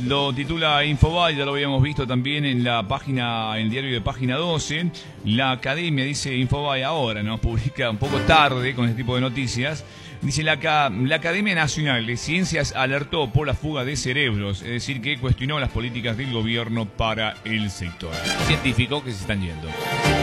Lo titula Infobae, ya lo habíamos visto también en la página, en el diario de Página 12. La Academia, dice Infobae ahora, ¿no? Publica un poco tarde con este tipo de noticias. Dice la Academia Nacional de Ciencias alertó por la fuga de cerebros, es decir, que cuestionó las políticas del gobierno para el sector. Científicos que se están yendo.